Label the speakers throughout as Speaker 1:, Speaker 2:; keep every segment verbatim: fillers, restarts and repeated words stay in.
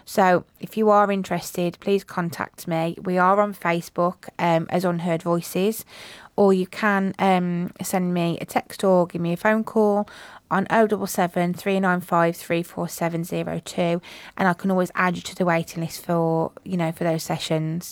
Speaker 1: So if you are interested, please contact me. We are on Facebook um, as Unheard Voices, or you can um, send me a text or give me a phone call on oh seven seven, three nine five, three four seven oh two, and I can always add you to the waiting list for, you know, for those sessions.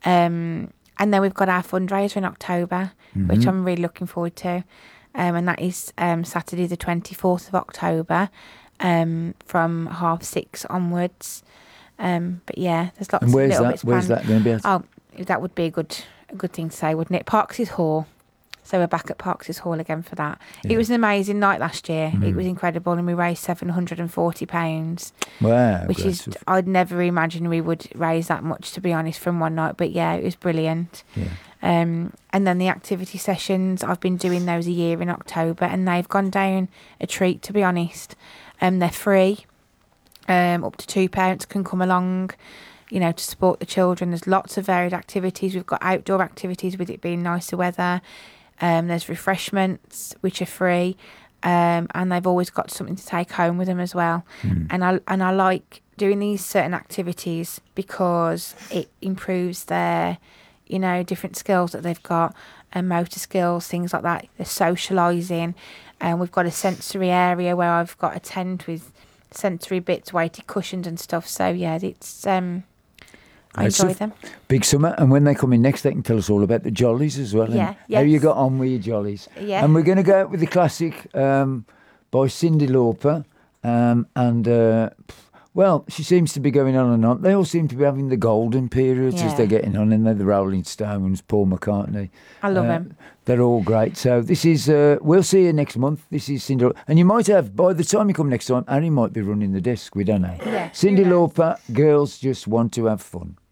Speaker 1: Um, and then we've got our fundraiser in October, mm-hmm. which I'm really looking forward to. Um, and that is um, Saturday the twenty-fourth of October um, from half six onwards. Um, but yeah, there's lots
Speaker 2: and where's
Speaker 1: of little
Speaker 2: that?
Speaker 1: bits
Speaker 2: Where's
Speaker 1: planned.
Speaker 2: that going to be at?
Speaker 1: Oh, that would be a good a good thing to say, wouldn't it? Parks' Hall. So we're back at Parks' Hall again for that. Yeah. It was an amazing night last year. Mm. It was incredible, and we raised seven hundred forty pounds.
Speaker 2: Wow.
Speaker 1: Which
Speaker 2: aggressive.
Speaker 1: is, I'd never imagined we would raise that much, to be honest, from one night. But yeah, it was brilliant.
Speaker 2: Yeah.
Speaker 1: Um, and then the activity sessions, I've been doing those a year in October, and they've gone down a treat, to be honest. Um, they're free. Um, up to two parents can come along, you know, to support the children. There's lots of varied activities. We've got outdoor activities with it being nicer weather. Um, there's refreshments which are free, um, and they've always got something to take home with them as well. Mm. And I and I like doing these certain activities because it improves their, you know, different skills that they've got, and motor skills, things like that. They're socialising, and we've got a sensory area where I've got a tent with sensory bits, weighted cushions and stuff. So yeah, it's um. I enjoy them.
Speaker 2: Big summer, and when they come in next, they can tell us all about the jollies as well.
Speaker 1: Yeah, yes.
Speaker 2: How you got on with your jollies?
Speaker 1: Yeah.
Speaker 2: And we're going to go out with the classic um, by Cyndi Lauper, um, and uh, well, she seems to be going on and on. They all seem to be having the golden periods
Speaker 1: yeah.
Speaker 2: as they're getting on, and they're the Rolling Stones, Paul McCartney.
Speaker 1: I love
Speaker 2: uh,
Speaker 1: them.
Speaker 2: They're all great. So this is, uh, we'll see you next month. This is Cyndi Lauper. And you might have, by the time you come next time, Harry might be running the desk. We don't know.
Speaker 1: Yeah,
Speaker 2: Cyndi Lauper, Girls Just Want to Have Fun.